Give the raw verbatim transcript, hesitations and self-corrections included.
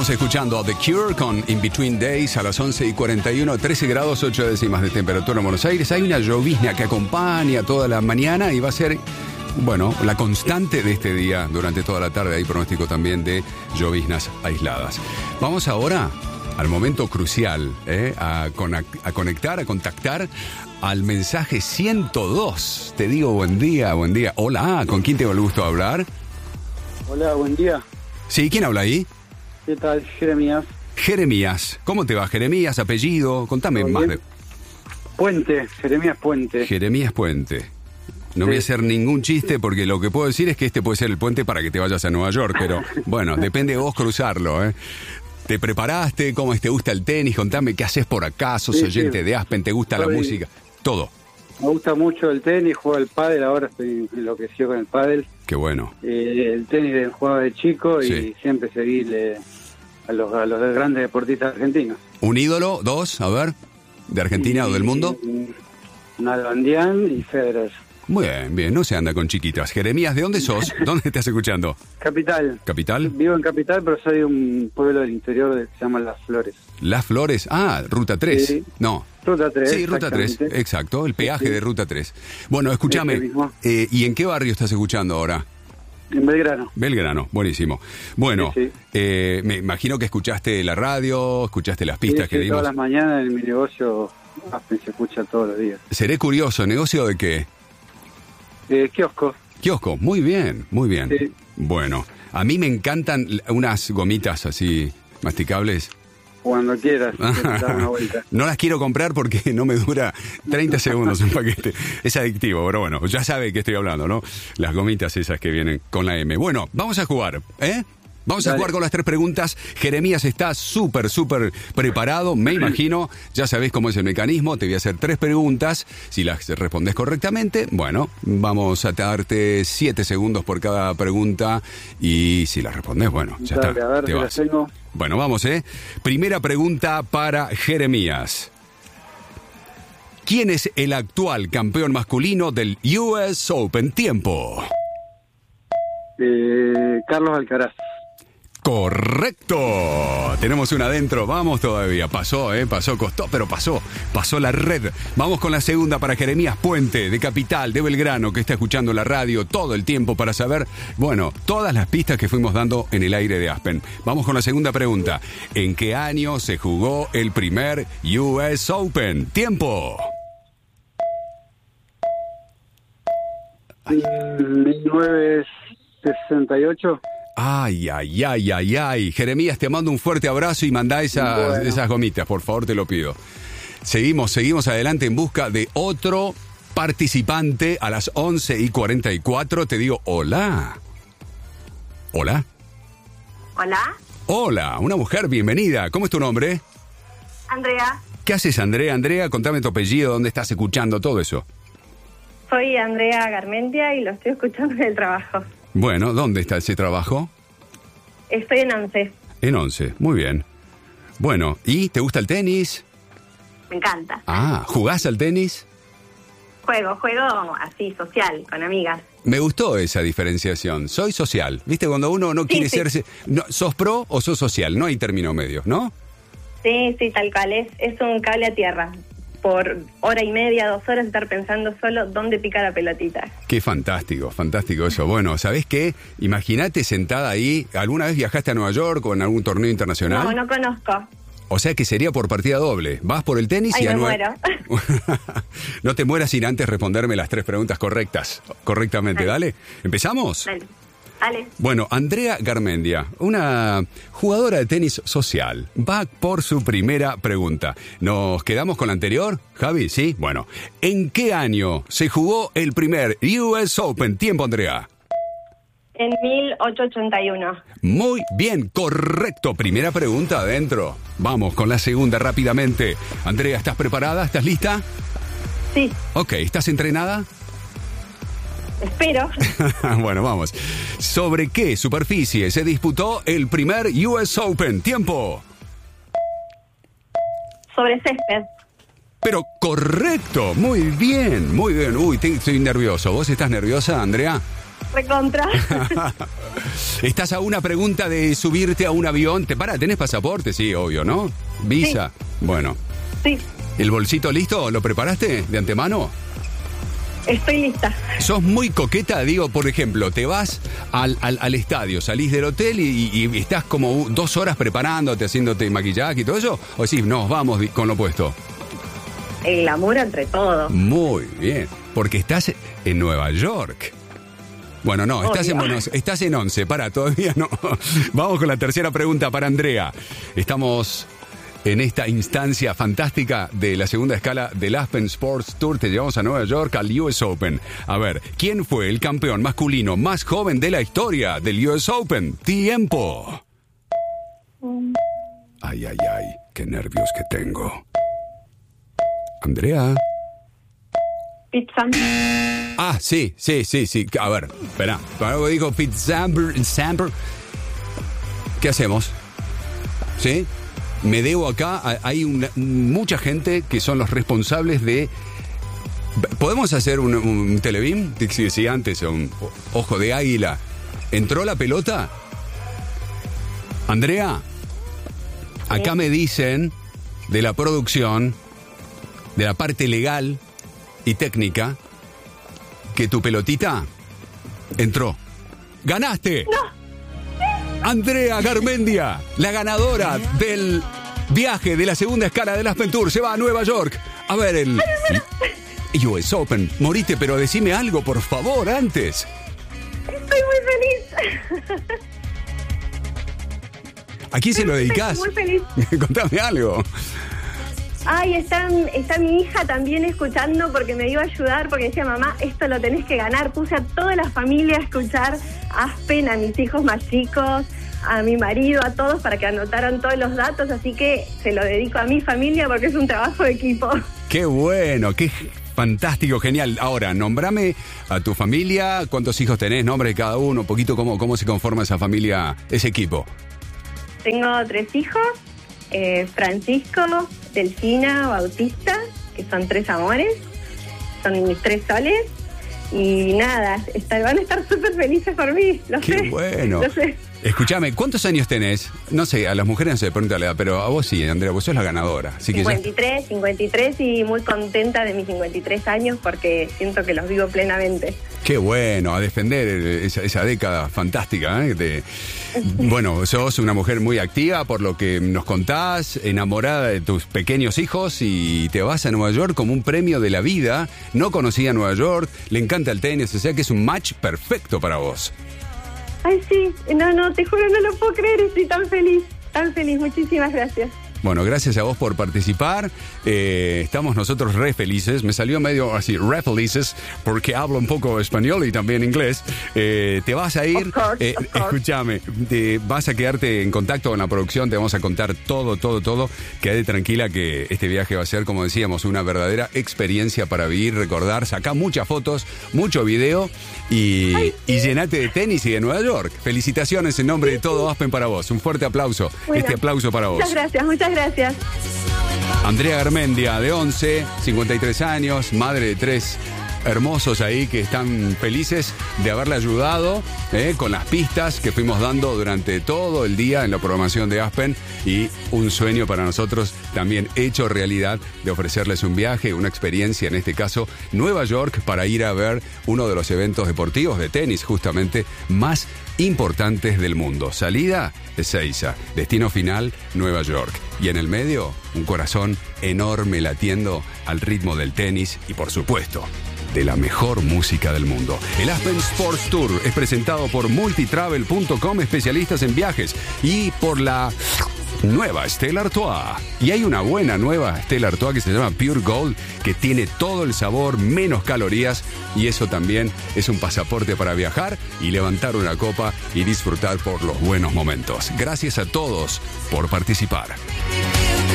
Estamos escuchando a The Cure con In Between Days a las once y cuarenta y uno, trece grados ocho décimas de temperatura en Buenos Aires. Hay una llovizna que acompaña toda la mañana y va a ser, bueno, la constante de este día durante toda la tarde. Hay pronóstico también de lloviznas aisladas. Vamos ahora al momento crucial, ¿eh? a, con, a, a conectar, a contactar al mensaje ciento dos. Te digo buen día, buen día. Hola, ¿con quién tengo el gusto de hablar? Hola, buen día. Sí, ¿quién habla ahí? ¿Qué tal, Jeremías? Jeremías. ¿Cómo te va, Jeremías? Apellido, contame más de... Puente, Jeremías Puente. Jeremías Puente. No Sí. voy a hacer ningún chiste porque lo que puedo decir es que este puede ser el puente para que te vayas a Nueva York, pero bueno, depende de vos cruzarlo, ¿eh? ¿Te preparaste? ¿Cómo es? ¿Te gusta el tenis? Contame qué haces por acá, sos Sí, oyente sí. de Aspen, ¿te gusta Soy- la música? Todo. Me gusta mucho el tenis, juego al pádel, ahora estoy enloquecido con el pádel. Qué bueno. Eh, el tenis de jugaba de chico y Sí. siempre seguí le- a los, a los grandes deportistas argentinos. ¿Un ídolo? ¿Dos? A ver. ¿De Argentina o del mundo? Nalbandián y Federer. Muy bien, bien. No se anda con chiquitas. Jeremías, ¿de dónde sos? ¿Dónde estás escuchando? Capital. ¿Capital? Vivo en Capital, pero soy de un pueblo del interior que se llama Las Flores. Las Flores. Ah, Ruta tres. Sí. No. Ruta tres. Sí, Ruta tres, exactamente. exacto, el peaje Sí. de Ruta tres. Bueno, escúchame, Ese mismo. eh, ¿y en qué barrio estás escuchando ahora? En Belgrano. Belgrano, buenísimo. Bueno, Sí, sí. eh, me imagino que escuchaste la radio, escuchaste las pistas Sí, que sí, dimos. todas las mañanas en mi negocio Aspen se escucha todos los días. Seré curioso, ¿negocio de qué? Eh, kiosco. Kiosco, muy bien, muy bien. Sí. Bueno, a mí me encantan l- unas gomitas así masticables. Cuando quieras, te das una vuelta. No las quiero comprar porque no me dura treinta segundos un paquete. Es adictivo, pero bueno, ya sabe de qué estoy hablando, ¿no? Las gomitas esas que vienen con la M. Bueno, vamos a jugar, ¿eh? Vamos a Dale. jugar con las tres preguntas. Jeremías está súper, súper preparado, me imagino. Ya sabés cómo es el mecanismo. Te voy a hacer tres preguntas. Si las respondes correctamente, bueno, vamos a darte siete segundos por cada pregunta. Y si las respondes, bueno, ya Dale, está. a ver, te te vas. las tengo. Bueno, vamos, ¿eh? Primera pregunta para Jeremías. ¿Quién es el actual campeón masculino del U S Open? Tiempo. Eh, Carlos Alcaraz. Correcto. Tenemos una adentro. Vamos todavía. Pasó, ¿eh? Pasó, costó, pero pasó. Pasó la red. Vamos con la segunda para Jeremías Puente, de Capital, de Belgrano, que está escuchando la radio todo el tiempo para saber, bueno, todas las pistas que fuimos dando en el aire de Aspen. Vamos con la segunda pregunta. ¿En qué año se jugó el primer U S Open? Tiempo. mil novecientos sesenta y ocho. Ay, ay, ay, ay, ay. Jeremías, te mando un fuerte abrazo y mandá esas, Bueno. esas gomitas, por favor, te lo pido. Seguimos, seguimos adelante en busca de otro participante a las once y cuarenta y cuatro. Te digo, hola. Hola. Hola, Hola, una mujer, bienvenida. ¿Cómo es tu nombre? Andrea. ¿Qué haces, Andrea? Andrea, contame tu apellido, dónde estás escuchando, todo eso. Soy Andrea Garmendia y lo estoy escuchando en el trabajo. Bueno, ¿dónde está ese trabajo? Estoy en once. En once, muy bien. Bueno, ¿y te gusta el tenis? Me encanta. Ah, ¿jugás al tenis? Juego, juego así, social, con amigas. Me gustó esa diferenciación. Soy social. ¿Viste? Cuando uno no Sí, quiere sí. ser... No, ¿sos pro o sos social? No hay término medio, ¿no? Sí, sí, tal cual. Es, es un cable a tierra. Por hora y media, dos horas, estar pensando solo dónde picar la pelotita. Qué fantástico, fantástico eso. Bueno, ¿sabés qué? Imagínate sentada ahí. ¿Alguna vez viajaste a Nueva York o en algún torneo internacional? No, no conozco. O sea que sería por partida doble. Vas por el tenis Ay, y a me Nue- No te mueras sin antes responderme las tres preguntas correctas. Correctamente, dale. ¿Empezamos? Dale, dale. Bueno, Andrea Garmendia, una jugadora de tenis social, va por su primera pregunta. ¿Nos quedamos con la anterior, Javi? Sí. Bueno, ¿en qué año se jugó el primer U S Open? Tiempo, Andrea. En mil ochocientos ochenta y uno. Muy bien, correcto. Primera pregunta adentro. Vamos con la segunda rápidamente. Andrea, ¿estás preparada? ¿Estás lista? Sí, Ok, ¿estás entrenada? espero. Bueno, vamos. ¿Sobre qué superficie se disputó el primer U S Open? Tiempo. Sobre césped. Pero correcto, muy bien, muy bien. Uy, te- estoy nervioso. ¿Vos estás nerviosa, Andrea? Recontra. Estás a una pregunta de subirte a un avión. ¿Te para? ¿Tenés pasaporte? Sí, obvio, ¿no? ¿Visa? Sí. Bueno. Sí. ¿El bolsito listo? ¿Lo preparaste de antemano? Estoy lista. ¿Sos muy coqueta? Digo, por ejemplo, te vas al, al, al estadio, salís del hotel y, y, y estás como dos horas preparándote, haciéndote maquillaje y todo eso. ¿O decís, no, vamos con lo puesto? El glamour entre todos. Muy bien, porque estás en Nueva York. Bueno, no, estás Obvio. en Buenos, estás en once, para, todavía no. Vamos con la tercera pregunta para Andrea. Estamos en esta instancia fantástica de la segunda escala del Aspen Sports Tour. Te llevamos a Nueva York al U S Open. A ver, ¿quién fue el campeón masculino más joven de la historia del U S Open? ¡Tiempo! Ay, ay, ay, qué nervios que tengo. Andrea. Pete Sampras. Ah, sí, sí, sí, sí. A ver, espera. Cuando digo Pete Sampras, ¿qué hacemos? ¿Sí? Me debo acá. Hay una, mucha gente que son los responsables de... ¿Podemos hacer un, un telebeam? Si decía antes, un ojo de águila. ¿Entró la pelota? Andrea, acá me dicen de la producción, de la parte legal y técnica, que tu pelotita entró. ¡Ganaste! ¡No! Andrea Garmendia, la ganadora del viaje de la segunda escala del Aspen Tour, se va a Nueva York a ver el U S Open. Moriste, pero decime algo, por favor, antes. Estoy muy feliz. ¿A quién se lo dedicás? Estoy muy feliz. Contame algo. Ay, está, está mi hija también escuchando porque me iba a ayudar, porque decía, mamá, esto lo tenés que ganar. Puse a toda la familia a escuchar Aspen, a mis hijos más chicos, a mi marido, a todos, para que anotaran todos los datos, así que se lo dedico a mi familia porque es un trabajo de equipo. ¡Qué bueno! ¡Qué fantástico, genial! Ahora, nombrame a tu familia, cuántos hijos tenés, nombre de cada uno, un poquito cómo, cómo se conforma esa familia, ese equipo. Tengo tres hijos. Eh, Francisco, Delfina, Bautista, que son tres amores, son mis tres soles, y nada, está, van a estar súper felices por mí, lo Qué sé. ¡Qué bueno! Lo sé. Escúchame, ¿cuántos años tenés? No sé, a las mujeres no se les pregunta la edad, pero a vos sí, Andrea, vos sos la ganadora. Así que cincuenta y tres, ya... cincuenta y tres y muy contenta de mis cincuenta y tres años porque siento que los vivo plenamente. Qué bueno, a defender esa, esa década fantástica, ¿eh? De, bueno, sos una mujer muy activa por lo que nos contás, enamorada de tus pequeños hijos y te vas a Nueva York como un premio de la vida. No conocía Nueva York, le encanta el tenis, o sea que es un match perfecto para vos. Ay, sí, no, no, te juro, no lo puedo creer, estoy tan feliz, tan feliz, muchísimas gracias. Bueno, gracias a vos por participar. Eh, estamos nosotros re felices. Me salió medio así, re felices, porque hablo un poco español y también inglés. Eh, te vas a ir, of course, eh, of course. Escúchame, te vas a quedarte en contacto con la producción. Te vamos a contar todo, todo, todo. Quédate tranquila que este viaje va a ser, como decíamos, una verdadera experiencia para vivir, recordar. Sacá muchas fotos, mucho video y, Ay, sí. y llenate de tenis y de Nueva York. Felicitaciones en nombre de todo Aspen para vos. Un fuerte aplauso. Bueno, este aplauso para vos. Muchas gracias, muchas gracias. Andrea Garmendia, de once, cincuenta y tres años, madre de tres hermosos ahí que están felices de haberle ayudado eh, con las pistas que fuimos dando durante todo el día en la programación de Aspen, y un sueño para nosotros también hecho realidad de ofrecerles un viaje, una experiencia, en este caso Nueva York, para ir a ver uno de los eventos deportivos de tenis justamente más importantes del mundo. Salida, Ezeiza. Destino final, Nueva York. Y en el medio, un corazón enorme latiendo al ritmo del tenis y, por supuesto, de la mejor música del mundo. El Aspen Sports Tour es presentado por multitravel punto com, especialistas en viajes, y por la nueva Stella Artois. Y hay una buena nueva Stella Artois que se llama Pure Gold, que tiene todo el sabor, menos calorías, y eso también es un pasaporte para viajar y levantar una copa y disfrutar por los buenos momentos. Gracias a todos por participar.